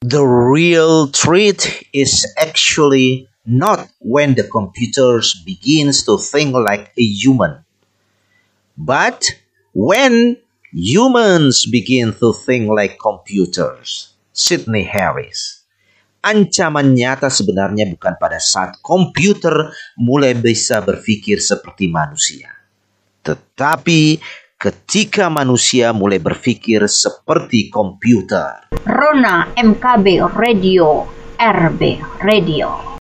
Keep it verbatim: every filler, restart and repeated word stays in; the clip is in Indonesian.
The real threat is actually not when the computers begins to think like a human, but when humans begin to think like computers. Sidney Harris. Ancaman nyata sebenarnya bukan pada saat komputer mulai bisa berpikir seperti manusia, tetapi ketika manusia mulai berpikir seperti komputer. Rona M K B Radio, R B Radio.